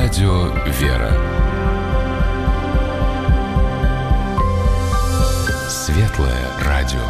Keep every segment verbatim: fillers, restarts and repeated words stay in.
Радио «Вера». Светлое радио.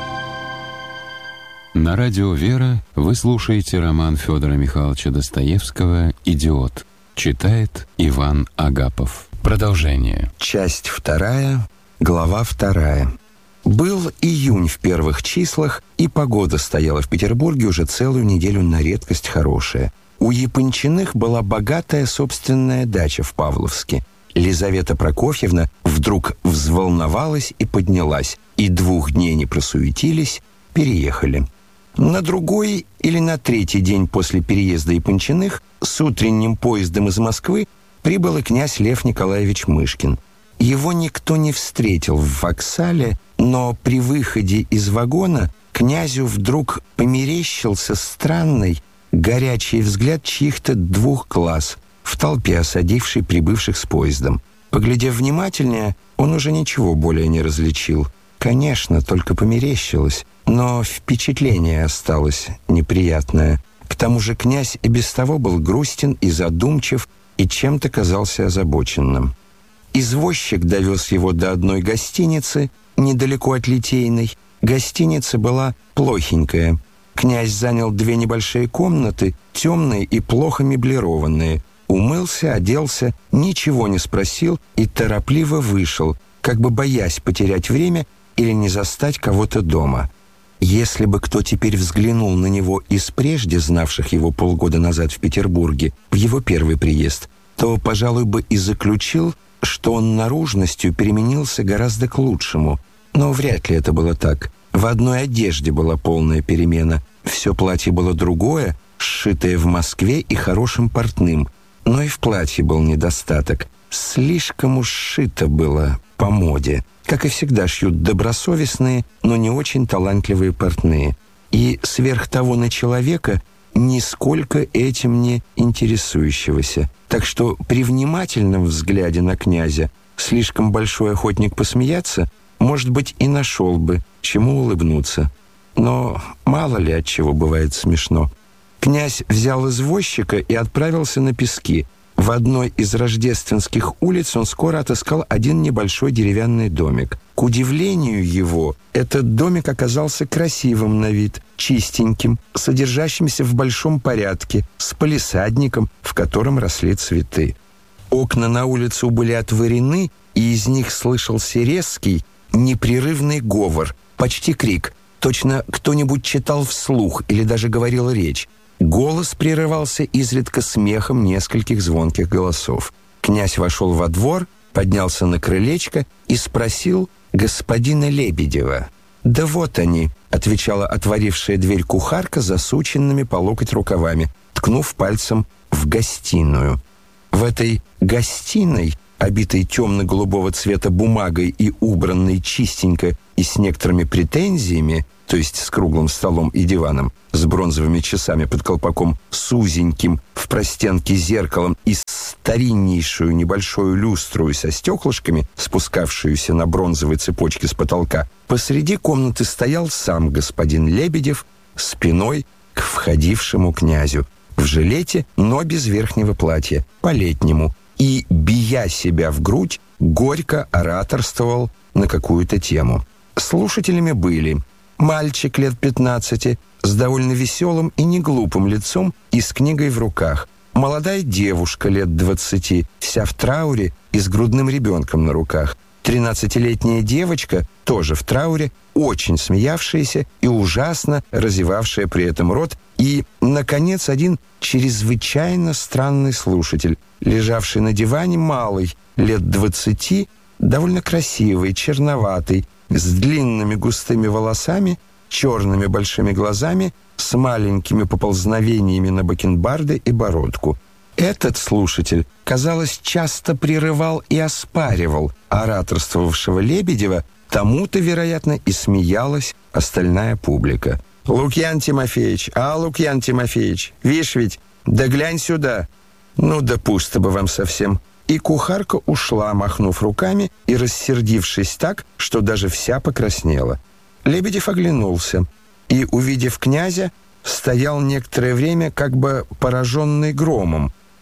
На радио «Вера» вы слушаете роман Федора Михайловича Достоевского «Идиот». Читает Иван Агапов. Продолжение. Часть вторая, глава вторая. Был июнь в первых числах, и погода стояла в Петербурге уже целую неделю на редкость хорошая. У Япончиных была богатая собственная дача в Павловске. Лизавета Прокофьевна вдруг взволновалась и поднялась, и двух дней не просуетились, переехали. На другой или на третий день после переезда Япончиных с утренним поездом из Москвы прибыл и князь Лев Николаевич Мышкин. Его никто не встретил в вокзале, но при выходе из вагона князю вдруг померещился странный, горячий взгляд чьих-то двух глаз в толпе, осадившей прибывших с поездом. Поглядев внимательнее, он уже ничего более не различил. Конечно, только померещилось, но впечатление осталось неприятное. К тому же князь и без того был грустен и задумчив, и чем-то казался озабоченным. Извозчик довез его до одной гостиницы, недалеко от Литейной. Гостиница была плохенькая. Князь занял две небольшие комнаты, темные и плохо меблированные. Умылся, оделся, ничего не спросил и торопливо вышел, как бы боясь потерять время или не застать кого-то дома. Если бы кто теперь взглянул на него из прежде знавших его полгода назад в Петербурге, в его первый приезд, то, пожалуй, бы и заключил, что он наружностью переменился гораздо к лучшему. Но вряд ли это было так. В одной одежде была полная перемена. Все платье было другое, сшитое в Москве и хорошим портным. Но и в платье был недостаток. Слишком уж сшито было по моде. Как и всегда шьют добросовестные, но не очень талантливые портные. И сверх того на человека нисколько этим не интересующегося. Так что при внимательном взгляде на князя слишком большой охотник посмеяться, может быть, и нашел бы, чему улыбнуться. Но мало ли от чего бывает смешно. Князь взял извозчика и отправился на Пески. В одной из рождественских улиц он скоро отыскал один небольшой деревянный домик. К удивлению его, этот домик оказался красивым на вид, чистеньким, содержащимся в большом порядке, с палисадником, в котором росли цветы. Окна на улицу были отворены, и из них слышался резкий, непрерывный говор, почти крик. Точно кто-нибудь читал вслух или даже говорил речь. Голос прерывался изредка смехом нескольких звонких голосов. Князь вошел во двор, поднялся на крылечко и спросил господина Лебедева. «Да вот они», — отвечала отворившая дверь кухарка засученными по локоть рукавами, ткнув пальцем в гостиную. В этой гостиной, обитой темно-голубого цвета бумагой и убранной чистенько и с некоторыми претензиями, то есть с круглым столом и диваном, с бронзовыми часами под колпаком, с узеньким в простенке зеркалом и стариннейшую небольшую люстру со стеклышками, спускавшуюся на бронзовой цепочке с потолка, посреди комнаты стоял сам господин Лебедев спиной к входившему князю, в жилете, но без верхнего платья, по-летнему, и, бия себя в грудь, горько ораторствовал на какую-то тему. Слушателями были мальчик лет пятнадцати с довольно веселым и неглупым лицом и с книгой в руках, молодая девушка лет двадцати, вся в трауре и с грудным ребенком на руках, тринадцатилетняя девочка, тоже в трауре, очень смеявшаяся и ужасно разевавшая при этом рот, и, наконец, один чрезвычайно странный слушатель, лежавший на диване, малый, лет двадцати, довольно красивый, черноватый, с длинными густыми волосами, черными большими глазами, с маленькими поползновениями на бакенбарды и бородку. Этот слушатель, казалось, часто прерывал и оспаривал ораторствовавшего Лебедева, тому-то, вероятно, и смеялась остальная публика. «Лукьян Тимофеевич, а, Лукьян Тимофеевич, вишь ведь, да глянь сюда!» «Ну да пусто бы вам совсем!» И кухарка ушла, махнув руками и рассердившись так, что даже вся покраснела. Лебедев оглянулся и, увидев князя, стоял некоторое время как бы пораженный громом,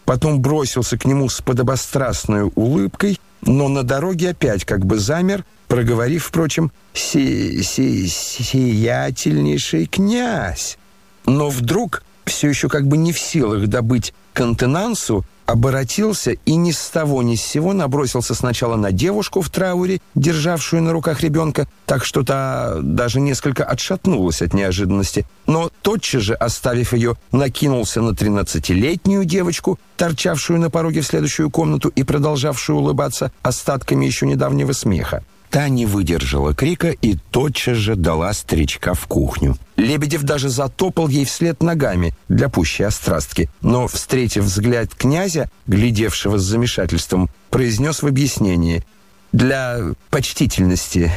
потом бросился к нему с подобострастной улыбкой, но на дороге опять как бы замер, проговорив, впрочем, «Си си сиятельнейший князь». Но вдруг, все еще как бы не в силах добыть контенансу, оборотился и ни с того ни с сего набросился сначала на девушку в трауре, державшую на руках ребенка, так что та даже несколько отшатнулась от неожиданности, но тотчас же, оставив ее, накинулся на тринадцатилетнюю девочку, торчавшую на пороге в следующую комнату и продолжавшую улыбаться остатками еще недавнего смеха. Та не выдержала крика и тотчас же дала старичка в кухню. Лебедев даже затопал ей вслед ногами для пущей острастки, но, встретив взгляд князя, глядевшего с замешательством, произнес в объяснении: «Для почтительности.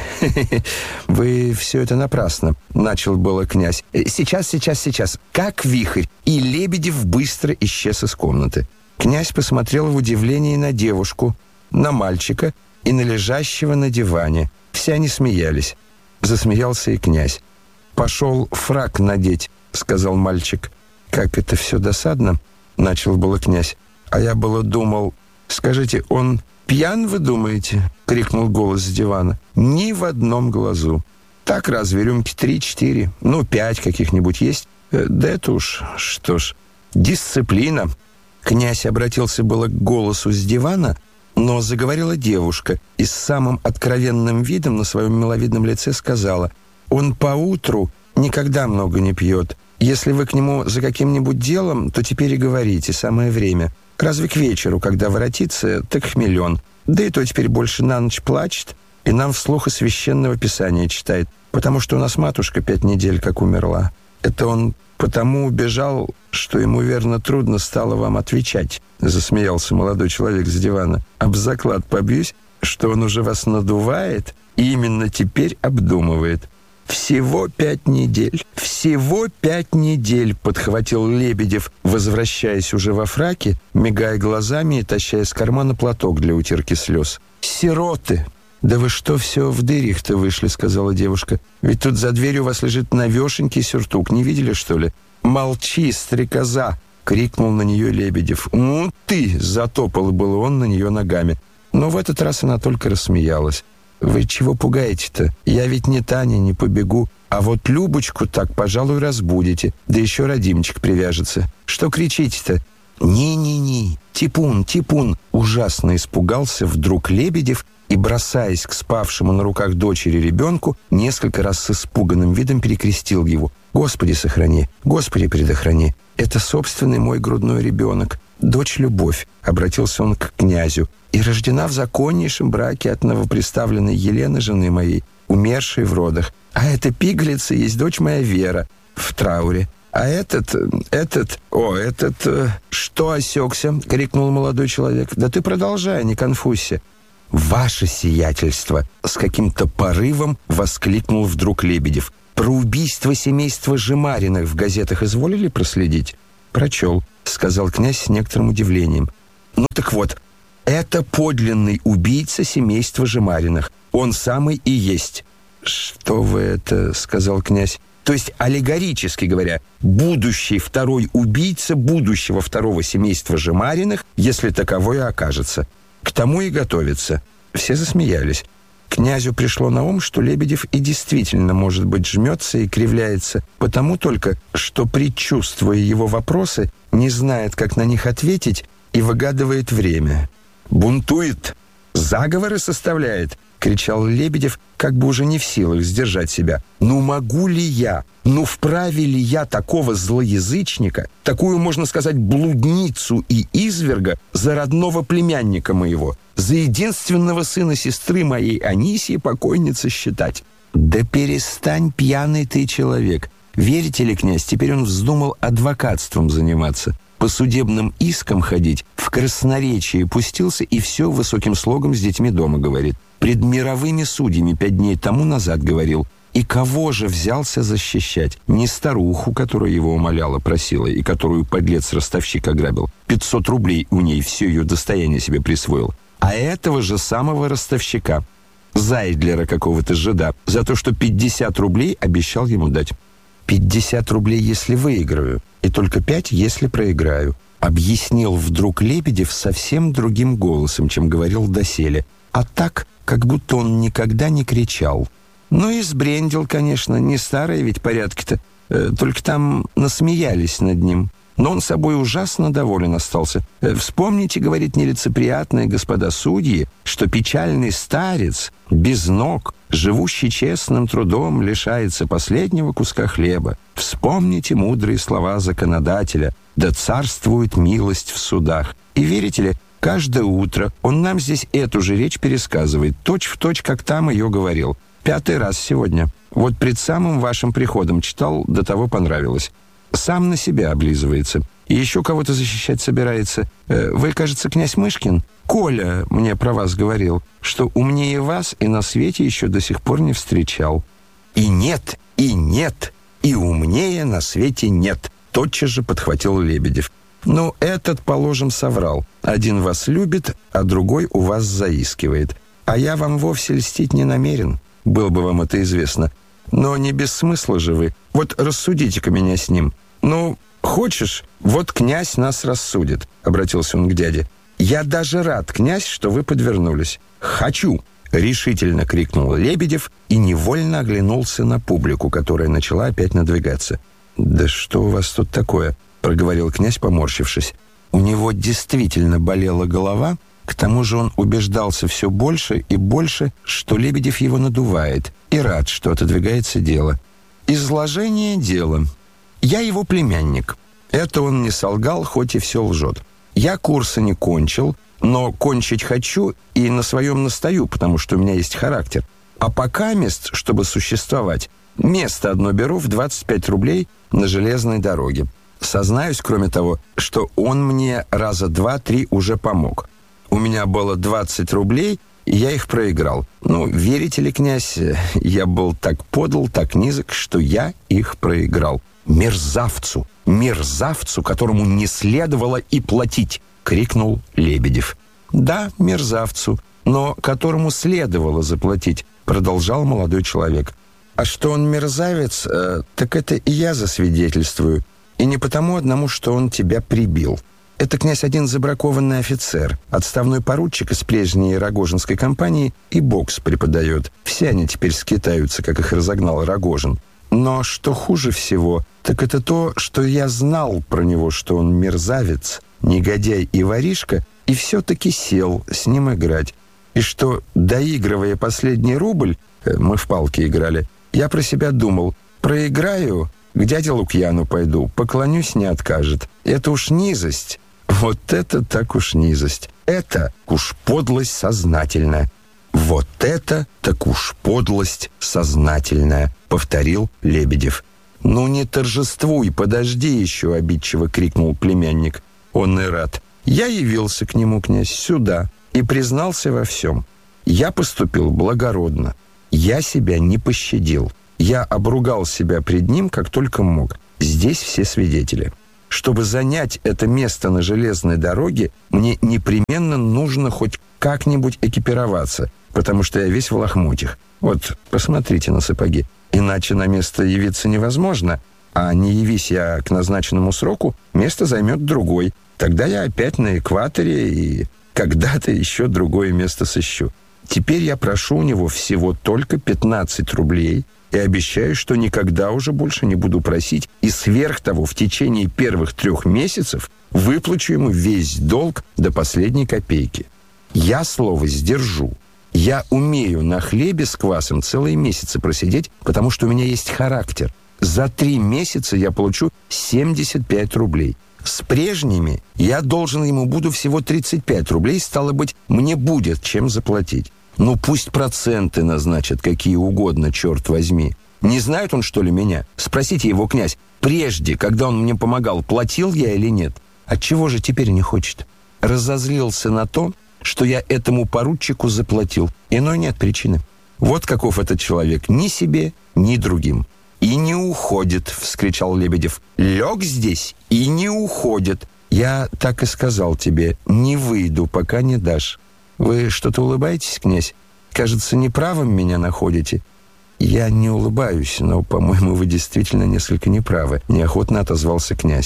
Вы все это напрасно», — начал было князь. «Сейчас, сейчас, сейчас. Как вихрь!» И Лебедев быстро исчез из комнаты. Князь посмотрел в удивлении на девушку, на мальчика и на лежащего на диване. Все они смеялись. Засмеялся и князь. «Пошел фрак надеть», — сказал мальчик. «Как это все досадно», — начал было князь. «А я было думал... Скажите, он пьян, вы думаете?» — крикнул голос с дивана. «Ни в одном глазу. Так разве рюмки три-четыре, ну, пять каких-нибудь есть? Да это уж, что ж, дисциплина». Князь обратился было к голосу с дивана, но заговорила девушка и с самым откровенным видом на своем миловидном лице сказала: «Он поутру никогда много не пьет. Если вы к нему за каким-нибудь делом, то теперь и говорите, самое время. Разве к вечеру, когда воротится, так хмелен. Да и то теперь больше на ночь плачет и нам вслух из священного писания читает, потому что у нас матушка пять недель как умерла. Это он потому убежал, что ему, верно, трудно стало вам отвечать», — засмеялся молодой человек с дивана. «Об заклад побьюсь, что он уже вас надувает и именно теперь обдумывает». «Всего пять недель, всего пять недель», — подхватил Лебедев, возвращаясь уже во фраке, мигая глазами и таща из кармана платок для утирки слез. «Сироты!» «Да вы что все в дырях-то вышли?» — сказала девушка. «Ведь тут за дверью у вас лежит новешенький сюртук. Не видели, что ли?» «Молчи, стрекоза!» — крикнул на нее Лебедев. «Ну ты!» — затопал было он на нее ногами. Но в этот раз она только рассмеялась. «Вы чего пугаете-то? Я ведь не Таня, не побегу. А вот Любочку так, пожалуй, разбудите. Да еще Радимчик привяжется. Что кричите-то?» «Не-не-не! Типун, типун!» Ужасно испугался вдруг Лебедев и, бросаясь к спавшему на руках дочери ребенку, несколько раз с испуганным видом перекрестил его. «Господи, сохрани! Господи, предохрани! Это собственный мой грудной ребенок, дочь Любовь», — обратился он к князю, «и рождена в законнейшем браке от новоприставленной Елены, жены моей, умершей в родах. А эта пигалица есть дочь моя Вера в трауре. А этот, этот, о, этот, что осекся?» — крикнул молодой человек. «Да ты продолжай, не конфузься». «Ваше сиятельство!» — с каким-то порывом воскликнул вдруг Лебедев. «Про убийство семейства Жемариных в газетах изволили проследить?» «Прочел», — сказал князь с некоторым удивлением. «Ну так вот, это подлинный убийца семейства Жемариных. Он самый и есть». «Что вы это?» — сказал князь. «То есть, аллегорически говоря, будущий второй убийца будущего второго семейства Жемариных, если таковое окажется. К тому и готовится». Все засмеялись. Князю пришло на ум, что Лебедев и действительно, может быть, жмется и кривляется, потому только, что, предчувствуя его вопросы, не знает, как на них ответить, и выгадывает время. «Бунтует! Заговоры составляет!» — кричал Лебедев, как бы уже не в силах сдержать себя. «Ну могу ли я, ну вправе ли я такого злоязычника, такую, можно сказать, блудницу и изверга за родного племянника моего, за единственного сына сестры моей Анисии покойницы считать?» «Да перестань, пьяный ты человек! Верите ли, князь, теперь он вздумал адвокатством заниматься, по судебным искам ходить, в красноречие пустился и все высоким слогом с детьми дома говорит. Пред мировыми судьями пять дней тому назад говорил. И кого же взялся защищать? Не старуху, которая его умоляла, просила, и которую подлец-ростовщик ограбил. пятьсот рублей у ней все ее достояние себе присвоил. А этого же самого ростовщика, Зайдлера какого-то жида, за то, что пятьдесят рублей обещал ему дать. «Пятьдесят рублей, если выиграю, и только пять, если проиграю. объяснил вдруг Лебедев совсем другим голосом, чем говорил доселе, а так, как будто он никогда не кричал. Ну и сбрендил, конечно, не старые ведь порядки-то, э, только там насмеялись над ним. Но он собой ужасно доволен остался. «Вспомните, — говорит, — нелицеприятные господа судьи, что печальный старец, без ног, живущий честным трудом, лишается последнего куска хлеба. Вспомните мудрые слова законодателя, да царствует милость в судах». И верите ли, каждое утро он нам здесь эту же речь пересказывает, точь-в-точь, как там ее говорил. Пятый раз сегодня. Вот пред самым вашим приходом читал, до того понравилось. Сам на себя облизывается. И еще кого-то защищать собирается. Вы, кажется, князь Мышкин? Коля мне про вас говорил, что умнее вас и на свете еще до сих пор не встречал. И нет, и нет, и умнее на свете нет, тотчас же подхватил Лебедев. Ну, этот, положим, соврал. Один вас любит, а другой у вас заискивает. А я вам вовсе льстить не намерен. Было бы вам это известно. Но не без смысла же вы. Вот рассудите-ка меня с ним. Ну, хочешь, вот князь нас рассудит, обратился он к дяде. Я даже рад, князь, что вы подвернулись. Хочу, решительно крикнул Лебедев и невольно оглянулся на публику, которая начала опять надвигаться. Да что у вас тут такое? Проговорил князь, поморщившись. У него действительно болела голова. К тому же он убеждался все больше и больше, что Лебедев его надувает, и рад, что отодвигается дело. Изложение дела. Я его племянник. Это он не солгал, хоть и все лжет. Я курса не кончил, но кончить хочу и на своем настою, потому что у меня есть характер. А пока мест, чтобы существовать, место одно беру в двадцать пять рублей на железной дороге. Сознаюсь, кроме того, что он мне раза два-три уже помог. У меня было двадцать рублей, и я их проиграл. Ну, верите ли, князь, я был так подл, так низок, что я их проиграл. Мерзавцу, мерзавцу, которому не следовало и платить, крикнул Лебедев. Да, мерзавцу, но которому следовало заплатить, продолжал молодой человек. А что он мерзавец, э, так это и я засвидетельствую. И не потому одному, что он тебя прибил. Это, князь, один забракованный офицер, отставной поручик из прежней Рогожинской компании, и бокс преподает. Все они теперь скитаются, как их разогнал Рогожин. Но что хуже всего, так это то, что я знал про него, что он мерзавец, негодяй и воришка, и все-таки сел с ним играть. И что, доигрывая последний рубль, мы в палки играли, я про себя думал, проиграю, к дяде Лукьяну пойду, поклонюсь, не откажет. Это уж низость. Вот это так уж низость. Это уж подлость сознательная. Вот это так уж подлость сознательная, повторил Лебедев. Ну не торжествуй, подожди еще, обидчиво крикнул племянник. Он и рад. Я явился к нему, князь, сюда и признался во всем. Я поступил благородно. Я себя не пощадил. Я обругал себя пред ним, как только мог. Здесь все свидетели. Чтобы занять это место на железной дороге, мне непременно нужно хоть как-нибудь экипироваться, потому что я весь в лохмотьях. Вот, посмотрите на сапоги. Иначе на место явиться невозможно, а не явись я к назначенному сроку, место займет другой. Тогда я опять на экваторе и когда-то еще другое место сыщу. Теперь я прошу у него всего только пятнадцать рублей и обещаю, что никогда уже больше не буду просить, и сверх того в течение первых трех месяцев выплачу ему весь долг до последней копейки. Я слово сдержу. Я умею на хлебе с квасом целые месяцы просидеть, потому что у меня есть характер. За три месяца я получу семьдесят пять рублей. С прежними я должен ему буду всего тридцать пять рублей, стало быть, мне будет чем заплатить. Ну, пусть проценты назначат какие угодно, черт возьми. Не знает он, что ли, меня? Спросите его, князь, прежде, когда он мне помогал, платил я или нет? Отчего же теперь не хочет? Разозлился на то, что я этому поручику заплатил. Иной нет причины. Вот каков этот человек, ни себе, ни другим. «И не уходит», — вскричал Лебедев. «Лег здесь и не уходит. Я так и сказал тебе, не выйду, пока не дашь. Вы что-то улыбаетесь, князь? Кажется, неправым меня находите». «Я не улыбаюсь, но, по-моему, вы действительно несколько неправы», — неохотно отозвался князь.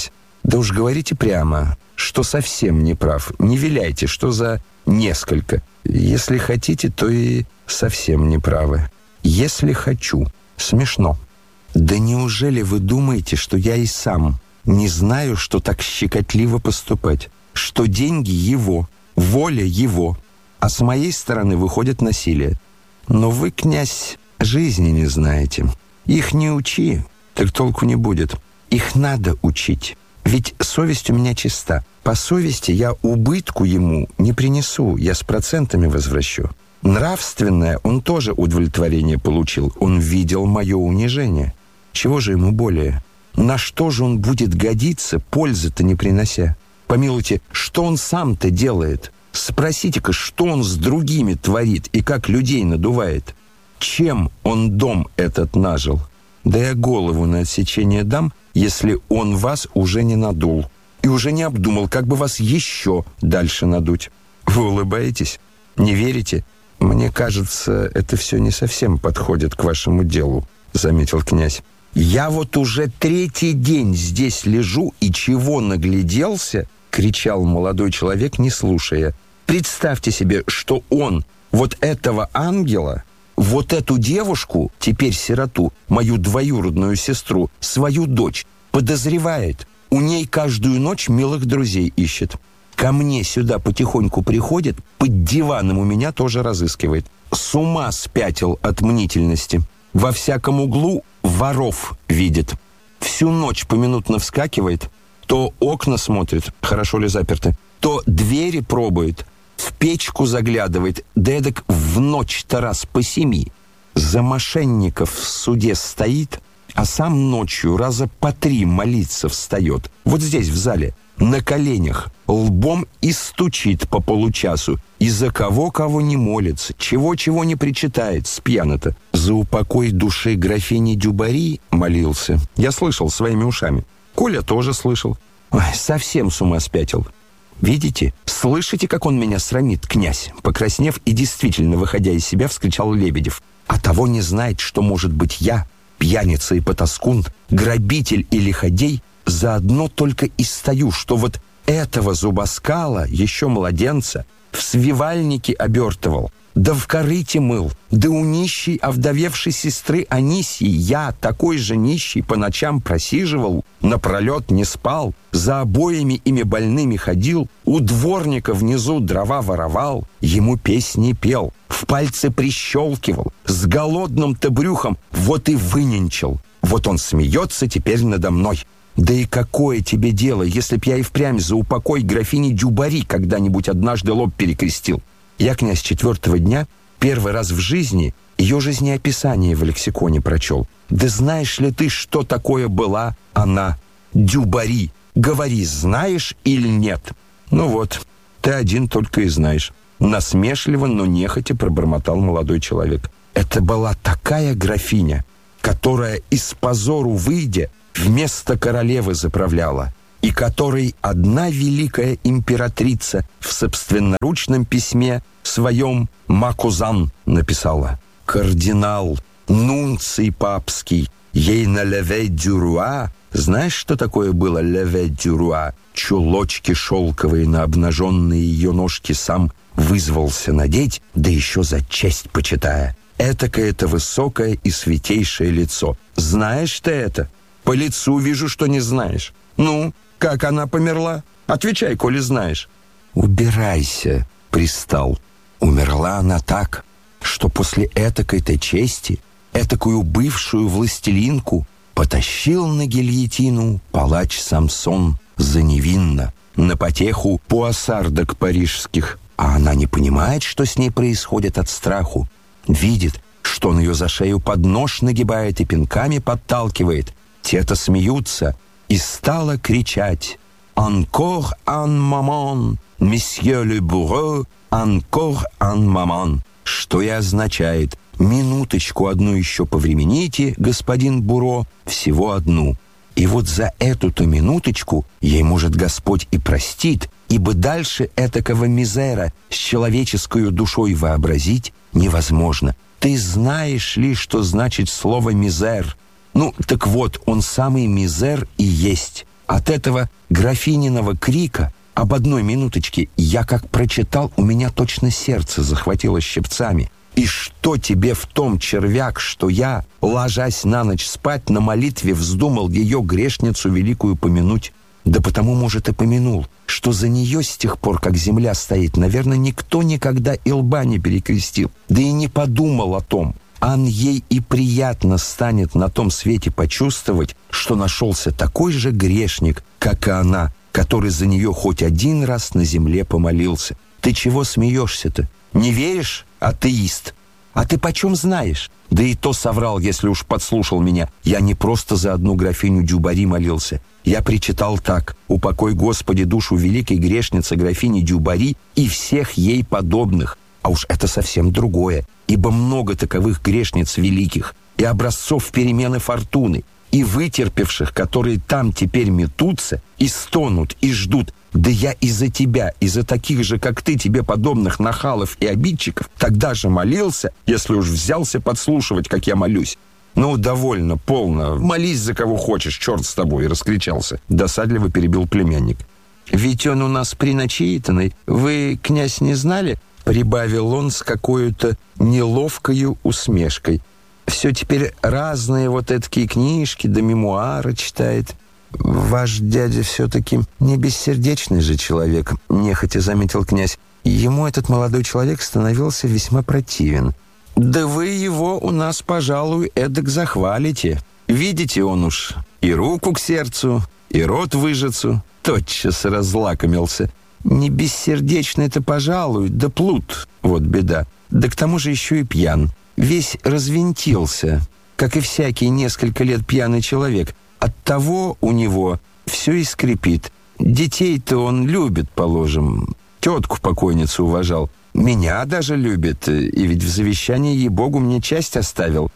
Да уж говорите прямо, что совсем не прав. Не виляйте, что за несколько. Если хотите, то и совсем не правы. Если хочу. Смешно. Да неужели вы думаете, что я и сам не знаю, что так щекотливо поступать? Что деньги его, воля его, а с моей стороны выходит насилие. Но вы, князь, жизни не знаете. Их не учи, так толку не будет. Их надо учить. Ведь совесть у меня чиста. По совести я убытку ему не принесу, я с процентами возвращу. Нравственное он тоже удовлетворение получил. Он видел мое унижение. Чего же ему более? На что же он будет годиться, пользы-то не принося? Помилуйте, что он сам-то делает? Спросите-ка, что он с другими творит и как людей надувает? Чем он дом этот нажил? Да я голову на отсечение дам, если он вас уже не надул и уже не обдумал, как бы вас еще дальше надуть. Вы улыбаетесь? Не верите? Мне кажется, это все не совсем подходит к вашему делу, заметил князь. Я вот уже третий день здесь лежу и чего нагляделся, кричал молодой человек, не слушая. Представьте себе, что он вот этого ангела, вот эту девушку, теперь сироту, мою двоюродную сестру, свою дочь, подозревает. У ней каждую ночь милых друзей ищет. Ко мне сюда потихоньку приходит, под диваном у меня тоже разыскивает. С ума спятил от мнительности. Во всяком углу воров видит. Всю ночь поминутно вскакивает, то окна смотрит, хорошо ли заперты, то двери пробует, в печку заглядывает, да эдак в ночь-то раз по семи. За мошенников в суде стоит, а сам ночью раза по три молиться встает. Вот здесь, в зале, на коленях, лбом и стучит по получасу. И за кого-кого не молится, чего-чего не причитает, спьяно-то. За упокой души графини Дюбари молился. Я слышал своими ушами. Коля тоже слышал. Ой, совсем с ума спятил. Видите, слышите, как он меня срамит, князь? Покраснев и действительно выходя из себя, вскричал Лебедев. А того не знает, что, может быть, я, пьяница и потаскун, грабитель и лиходей, заодно только и стою, что вот этого зубоскала, еще младенца, в свивальнике обертывал, да в корыте мыл, да у нищей овдовевшей сестры Анисии я, такой же нищий, по ночам просиживал, напролет не спал, за обоими ими больными ходил, у дворника внизу дрова воровал, ему песни пел, в пальцы прищелкивал, с голодным-то брюхом вот и выненчил. Вот он смеется теперь надо мной. Да и какое тебе дело, если б я и впрямь за упокой графини Дюбари когда-нибудь однажды лоб перекрестил? Я, князь, четвертого дня первый раз в жизни ее жизнеописание в лексиконе прочел. Да знаешь ли ты, что такое была она, Дюбари? Говори, знаешь или нет? Ну вот, ты один только и знаешь. Насмешливо, но нехотя пробормотал молодой человек. Это была такая графиня, которая из позору выйдя вместо королевы заправляла, и которой одна великая императрица в собственноручном письме своем Макузан написала. Кардинал, нунций папский, ей на леве дюруа. Знаешь, что такое было леве дюруа? Чулочки шелковые на обнаженные ее ножки сам вызвался надеть, да еще за честь почитая. Этакое-то высокое и святейшее лицо. Знаешь ты это? По лицу вижу, что не знаешь. Ну, как она померла? Отвечай, коли знаешь. Убирайся, пристал. Умерла она так, что после этакой-то чести, этакую бывшую властелинку, потащил на гильотину палач Самсон за невинно, на потеху пуассардок парижских. А она не понимает, что с ней происходит от страху. Видит, что он ее за шею под нож нагибает и пинками подталкивает. Те-то смеются, и стала кричать «Encore un moment, месье le bourreau, encore un moment», что и означает «Минуточку одну еще повремените, господин Буро, всего одну». И вот за эту-то минуточку ей, может, Господь и простит, ибо дальше этакого мизера с человеческую душой вообразить невозможно. Ты знаешь ли, что значит слово «мизер»? Ну, так вот, он самый мизер и есть. От этого графининого крика об одной минуточке я как прочитал, у меня точно сердце захватило щипцами. И что тебе в том, червяк, что я, ложась на ночь спать, на молитве вздумал ее грешницу великую помянуть? Да потому, может, и помянул, что за нее с тех пор, как земля стоит, наверное, никто никогда и лба не перекрестил, да и не подумал о том. Ан ей и приятно станет на том свете почувствовать, что нашелся такой же грешник, как и она, который за нее хоть один раз на земле помолился. Ты чего смеешься-то? Не веришь, атеист? А ты почем знаешь? Да и то соврал, если уж подслушал меня. Я не просто за одну графиню Дюбари молился. Я причитал так: «Упокой, Господи, душу великой грешницы графини Дюбари и всех ей подобных». А уж это совсем другое, ибо много таковых грешниц великих и образцов перемены фортуны, и вытерпевших, которые там теперь метутся и стонут, и ждут. Да я из-за тебя, из-за таких же, как ты, тебе подобных нахалов и обидчиков, тогда же молился, если уж взялся подслушивать, как я молюсь. «Ну, довольно, полно. Молись за кого хочешь, черт с тобой!» — раскричался. Досадливо перебил племянник. «Ведь он у нас приначитанный. Вы, князь, не знали?» — прибавил он с какой-то неловкою усмешкой. «Все теперь разные вот такие книжки да мемуары читает. Ваш дядя все-таки не бессердечный же человек», — нехотя заметил князь. Ему этот молодой человек становился весьма противен. «Да вы его у нас, пожалуй, эдак захвалите. Видите, он уж и руку к сердцу, и рот выжицу». Тотчас разлакомился. «Не бессердечный-то, пожалуй, да плут, вот беда. Да к тому же еще и пьян. Весь развинтился, как и всякий несколько лет пьяный человек. Оттого у него все и скрипит. Детей-то он любит, положим. Тетку-покойницу уважал. Меня даже любит, и ведь в завещании, ей-богу, мне часть оставил».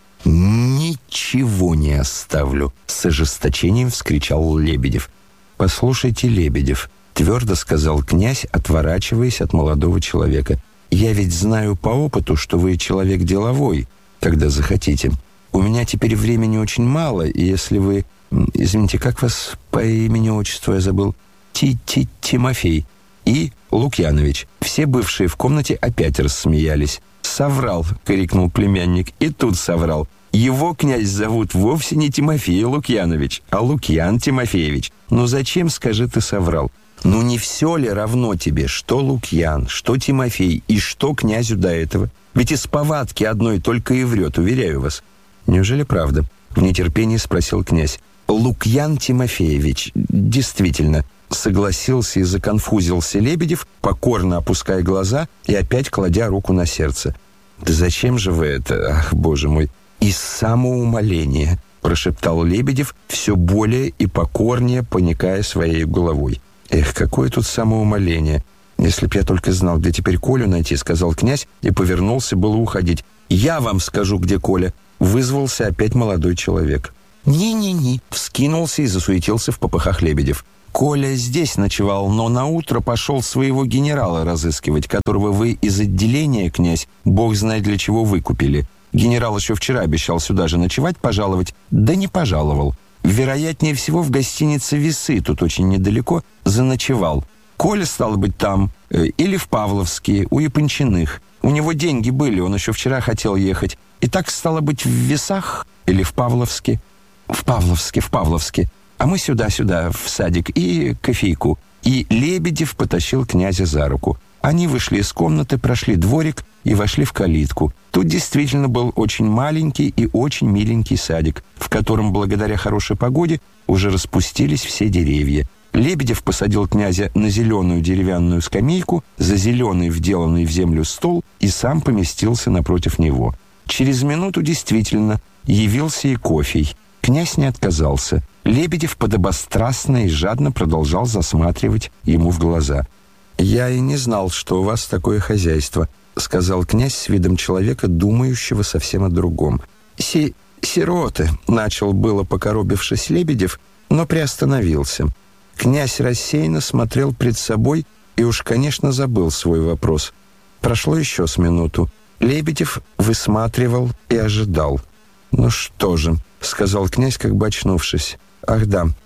«Ничего не оставлю», — с ожесточением вскричал Лебедев. «Послушайте, Лебедев», — твердо сказал князь, отворачиваясь от молодого человека. «Я ведь знаю по опыту, что вы человек деловой, когда захотите. У меня теперь времени очень мало, и если вы... Извините, как вас по имени-отчеству я забыл? Ти-ти Тимофей и Лукьянович». Все бывшие в комнате опять рассмеялись. «Соврал», — крикнул племянник, — «и тут соврал. Его, князь, зовут вовсе не Тимофей Лукьянович, а Лукьян Тимофеевич. Ну зачем, скажи, ты соврал? Ну не все ли равно тебе, что Лукьян, что Тимофей и что князю до этого? Ведь из повадки одной только и врет, уверяю вас». «Неужели правда?» — в нетерпении спросил князь. «Лукьян Тимофеевич, действительно», — согласился и законфузился Лебедев, покорно опуская глаза и опять кладя руку на сердце. «Да зачем же вы это? Ах, боже мой!» «Из самоумоления», — прошептал Лебедев, все более и покорнее поникая своей головой. «Эх, какое тут самоумоление! Если б я только знал, где теперь Колю найти», — сказал князь и повернулся было уходить. «Я вам скажу, где Коля», — вызвался опять молодой человек. «Не-не-не», — вскинулся и засуетился в попыхах Лебедев. «Коля здесь ночевал, но наутро пошел своего генерала разыскивать, которого вы из отделения, князь, бог знает для чего выкупили. Генерал еще вчера обещал сюда же ночевать, пожаловать, да не пожаловал. Вероятнее всего, в гостинице «Весы», тут очень недалеко, заночевал. Коля, стал быть, там, э, или в Павловске, у Япончиных. У него деньги были, он еще вчера хотел ехать. И так, стало быть, в Весах или в Павловске?» «В Павловске, в Павловске. А мы сюда-сюда, в садик, и кофейку». И Лебедев потащил князя за руку. Они вышли из комнаты, прошли дворик и вошли в калитку. Тут действительно был очень маленький и очень миленький садик, в котором, благодаря хорошей погоде, уже распустились все деревья. Лебедев посадил князя на зеленую деревянную скамейку, за зеленый вделанный в землю стол, и сам поместился напротив него. Через минуту действительно явился и кофей. Князь не отказался. Лебедев подобострастно и жадно продолжал засматривать ему в глаза. «Я и не знал, что у вас такое хозяйство», — сказал князь с видом человека, думающего совсем о другом. «Си... сироты», — начал было покоробившись Лебедев, но приостановился. Князь рассеянно смотрел пред собой и уж, конечно, забыл свой вопрос. Прошло еще с минуту. Лебедев высматривал и ожидал. «Ну что же», — сказал князь, как бы очнувшись. «Ах да,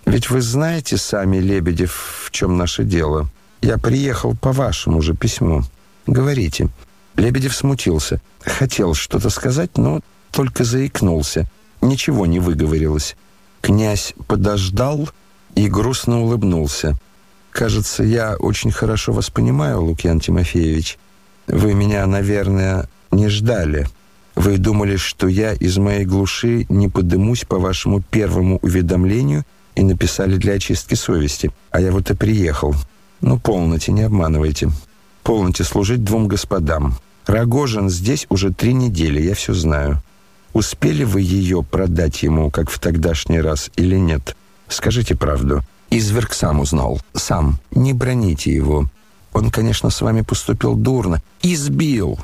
Ведь вы знаете сами, Лебедев, в чем наше дело. Я приехал по вашему же письму. Говорите». Лебедев смутился. Хотел что-то сказать, но только заикнулся. Ничего не выговорилось. Князь подождал и грустно улыбнулся. «Кажется, я очень хорошо вас понимаю, Лукьян Тимофеевич. Вы меня, наверное, не ждали. Вы думали, что я из моей глуши не подымусь по вашему первому уведомлению и написали для очистки совести. А я вот и приехал. Ну, полноте, не обманывайте. Полноте служить двум господам. Рогожин здесь уже три недели, я все знаю. Успели вы ее продать ему, как в тогдашний раз, или нет? Скажите правду». Изверг сам узнал. Сам. Не броните его. Он, конечно, с вами поступил дурно. Избил.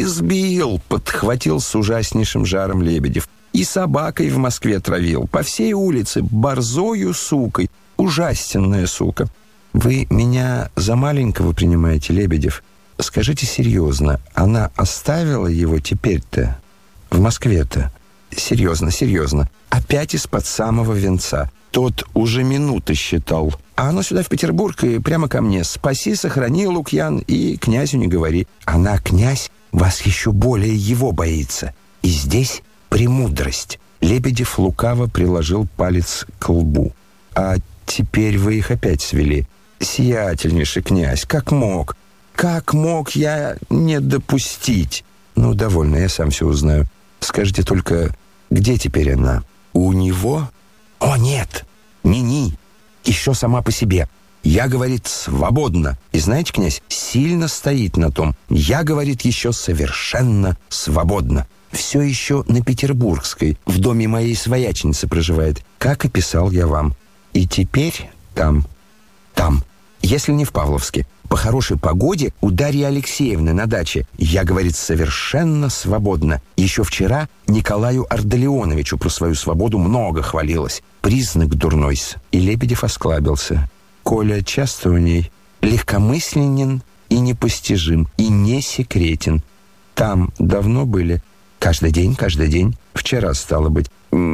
Избил, подхватил с ужаснейшим жаром Лебедев. И собакой в Москве травил. По всей улице. Борзою сукой. Ужасенная сука. Вы меня за маленького принимаете, Лебедев? Скажите серьезно, она оставила его теперь-то? В Москве-то? Серьезно, серьезно. Опять из-под самого венца. Тот уже минуты считал. А оно сюда, в Петербург, и прямо ко мне. Спаси, сохрани, Лукьян, и князю не говори. Она, князь, вас еще более его боится. И здесь премудрость. Лебедев лукаво приложил палец к лбу. А теперь вы их опять свели. Сиятельнейший князь, как мог? Как мог я не допустить? Ну, довольно, я сам все узнаю. Скажите только, где теперь она? У него? О, нет, ни-ни, еще сама по себе. Я, говорит, свободна. И знаете, князь, сильно стоит на том. Я, говорит, еще совершенно свободна. Все еще на Петербургской, в доме моей свояченицы проживает, как и писал я вам. И теперь там, там, если не в Павловске, по хорошей погоде у Дарьи Алексеевны на даче. Я, говорит, совершенно свободна. Еще вчера Николаю Ардалионовичу про свою свободу много хвалилась. Признак дурной-с. И Лебедев осклабился. Коля часто у ней легкомысленен и непостижим, и не секретен. Там давно были? Каждый день, каждый день. Вчера, стало быть.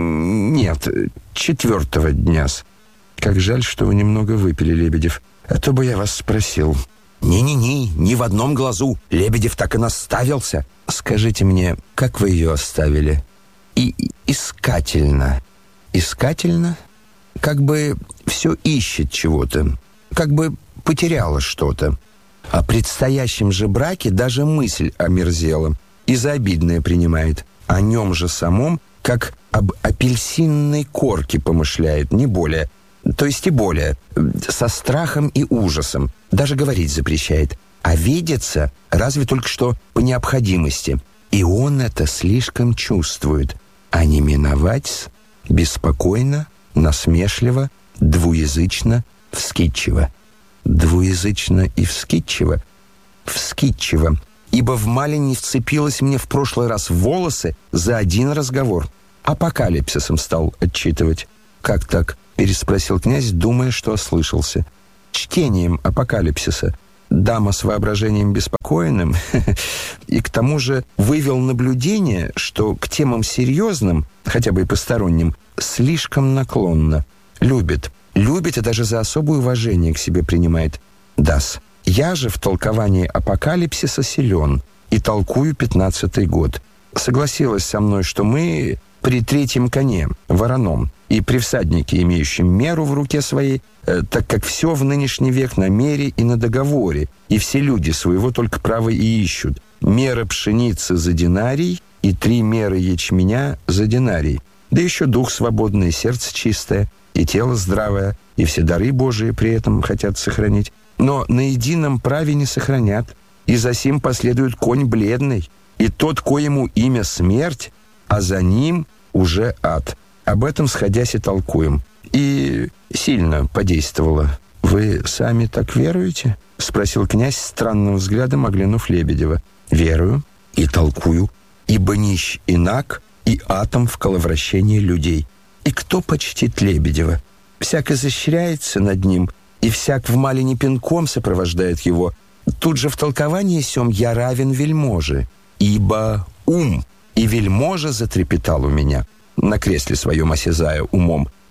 Нет, четвертого дня-с. Как жаль, что вы немного выпили, Лебедев. А то бы я вас спросил. «Не-не-не, ни в одном глазу. Лебедев так и наставился. Скажите мне, как вы ее оставили?» И искательно. Искательно? Как бы все ищет чего-то. Как бы потеряла что-то. О предстоящем же браке даже мысль омерзела. И за обидное принимает. О нем же самом, как об апельсинной корке помышляет, не более. То есть и более, со страхом и ужасом. Даже говорить запрещает. А видеться разве только что по необходимости. И он это слишком чувствует. А не миновать беспокойно, насмешливо, двуязычно, вскидчиво. Двуязычно и вскидчиво? Вскидчиво. Ибо в Малине вцепилась мне в прошлый раз в волосы за один разговор. Апокалипсисом стал отчитывать. «Как так?» — переспросил князь, думая, что ослышался. «Чтением апокалипсиса. Дама с воображением беспокойным и к тому же вывел наблюдение, что к темам серьезным, хотя бы и посторонним, слишком наклонна. Любит. Любит и даже за особое уважение к себе принимает. Да-с. Я же в толковании апокалипсиса силен и толкую пятнадцатый год. Согласилась со мной, что мы при третьем коне, вороном, и при всаднике, имеющем меру в руке своей, э, так как все в нынешний век на мере и на договоре, и все люди своего только права и ищут. Мера пшеницы за динарий и три меры ячменя за динарий. Да еще дух свободный, сердце чистое, и тело здравое, и все дары Божии при этом хотят сохранить. Но на едином праве не сохранят, и за сим последует конь бледный, и тот, коему имя смерть, а за ним уже ад. Об этом сходясь и толкуем. И сильно подействовало. «Вы сами так веруете?» — спросил князь странным взглядом, оглянув Лебедева. «Верую и толкую, ибо нищ инак и атом в коловращении людей. И кто почтит Лебедева? Всяк изощряется над ним, и всяк в Малине пинком сопровождает его. Тут же в толковании сём я равен вельможе, ибо ум, и вельможа затрепетал у меня, на кресле своем осязая умом,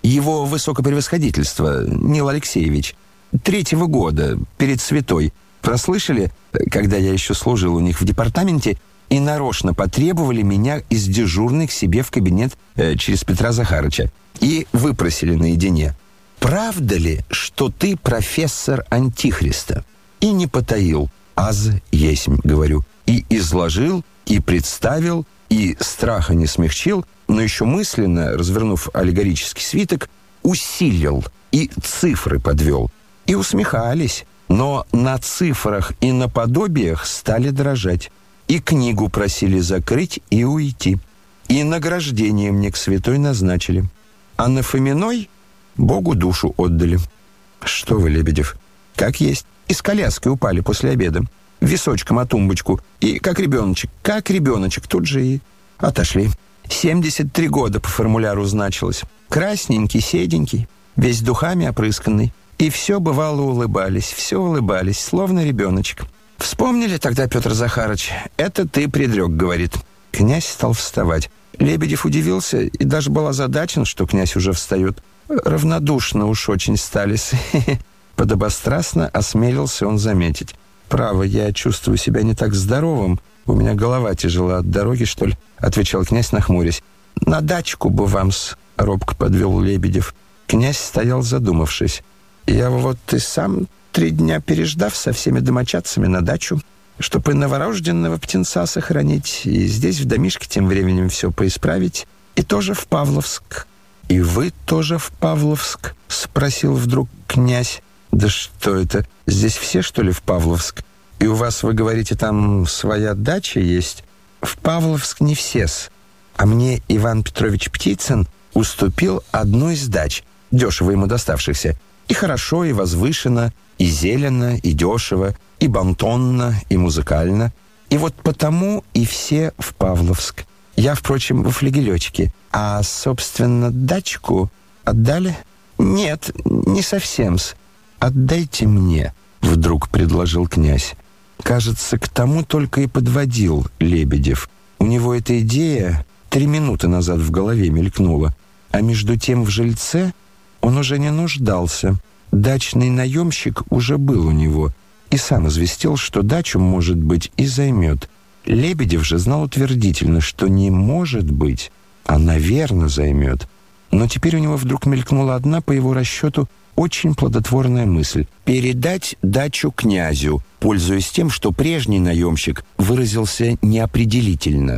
Его высокопревосходительство, Нил Алексеевич, третьего года, перед святой, прослышали, когда я еще служил у них в департаменте, и нарочно потребовали меня из дежурной к себе в кабинет э, через Петра Захарыча и выпросили наедине. «Правда ли, что ты профессор Антихриста?» И не потаил, аз есмь, говорю, и изложил, и представил, и страха не смягчил, но еще мысленно, развернув аллегорический свиток, усилил и цифры подвел. И усмехались, но на цифрах и на подобиях стали дрожать. И книгу просили закрыть и уйти. И награждение мне к святой назначили. А на Фоминой Богу душу отдали. Что вы, Лебедев, как есть. Из коляски упали после обеда. Височком о тумбочку. И как ребеночек, как ребеночек, тут же и отошли. семьдесят три года по формуляру значилось. Красненький, седенький, весь духами опрысканный. И все, бывало, улыбались, все улыбались, словно ребеночек. Вспомнили тогда, Петр Захарыч, это ты предрек, говорит. Князь стал вставать. Лебедев удивился и даже был озадачен, что князь уже встает. Равнодушно уж очень стали. Подобострастно осмелился он заметить. «Право, я чувствую себя не так здоровым. У меня голова тяжела от дороги, что ли?» — отвечал князь, нахмурясь. «На дачку бы вам-с», — робко подвел Лебедев. Князь стоял задумавшись. «Я вот и сам, три дня переждав со всеми домочадцами на дачу, чтобы и новорожденного птенца сохранить, и здесь в домишке тем временем все поисправить, и тоже в Павловск». «И вы тоже в Павловск?» — спросил вдруг князь. «Да что это? Здесь все, что ли, в Павловск? И у вас, вы говорите, там своя дача есть?» «В Павловск не все-с. А мне Иван Петрович Птицын уступил одну из дач, дешево ему доставшихся. И хорошо, и возвышенно, и зелено, и дешево, и бонтонно, и музыкально. И вот потому и все в Павловск. Я, впрочем, во флигелечке. А, собственно, дачку отдали?» «Нет, не совсем-с. Отдайте мне», — вдруг предложил князь. Кажется, к тому только и подводил Лебедев. У него эта идея три минуты назад в голове мелькнула. А между тем в жильце он уже не нуждался. Дачный наемщик уже был у него и сам известил, что дачу, может быть, и займет. Лебедев же знал утвердительно, что не может быть, а, наверное, займет. Но теперь у него вдруг мелькнула одна, по его расчету, очень плодотворная мысль — передать дачу князю, пользуясь тем, что прежний наемщик выразился неопределительно.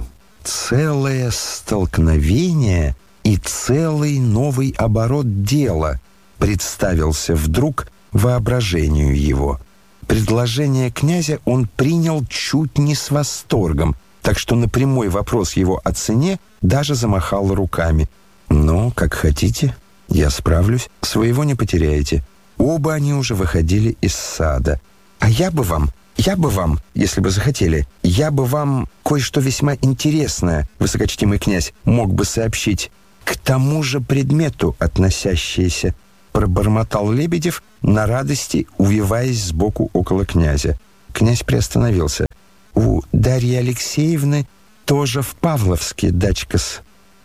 Целое столкновение и целый новый оборот дела представился вдруг воображению его. Предложение князя он принял чуть не с восторгом, так что на прямой вопрос его о цене даже замахал руками. «Ну, как хотите, я справлюсь, своего не потеряете». Оба они уже выходили из сада. «А я бы вам, я бы вам, если бы захотели, я бы вам кое-что весьма интересное, высокочтимый князь, мог бы сообщить, к тому же предмету относящееся», пробормотал Лебедев на радости, увиваясь сбоку около князя. Князь приостановился. «У Дарьи Алексеевны тоже в Павловске дачка-с.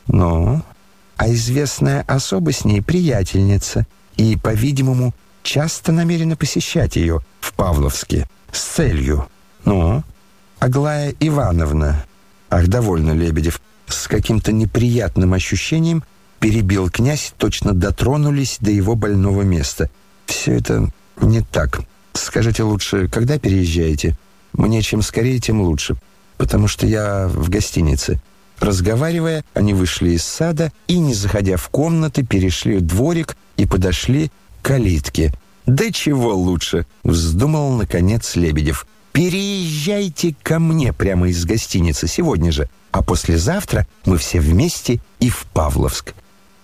Ну, а известная особа с ней приятельница и, по-видимому, часто намерена посещать ее в Павловске с целью. Ну, Аглая Ивановна». «Ах, довольно, Лебедев», с каким-то неприятным ощущением перебил князь, точно дотронулись до его больного места. «Все это не так. Скажите лучше, когда переезжаете? Мне чем скорее, тем лучше, потому что я в гостинице». Разговаривая, они вышли из сада и, не заходя в комнаты, перешли дворик и подошли к калитке. «Да чего лучше!» — вздумал, наконец, Лебедев. «Переезжайте ко мне прямо из гостиницы сегодня же, а послезавтра мы все вместе и в Павловск».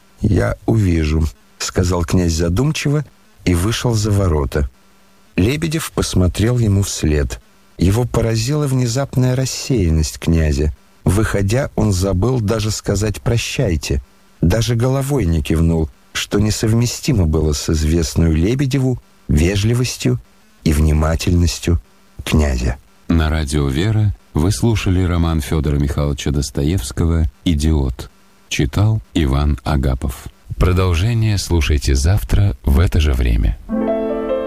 «Я увижу», — сказал князь задумчиво и вышел за ворота. Лебедев посмотрел ему вслед. Его поразила внезапная рассеянность князя. Выходя, он забыл даже сказать «прощайте». Даже головой не кивнул, что несовместимо было с известную Лебедеву вежливостью и внимательностью князя. На радио «Вера» вы слушали роман Федора Михайловича Достоевского «Идиот». Читал Иван Агапов. Продолжение слушайте завтра в это же время.